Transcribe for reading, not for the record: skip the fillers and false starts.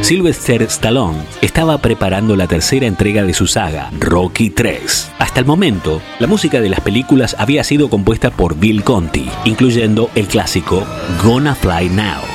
Sylvester Stallone estaba preparando la tercera entrega de su saga, Rocky 3. Hasta el momento, la música de las películas había sido compuesta por Bill Conti, incluyendo el clásico Gonna Fly Now.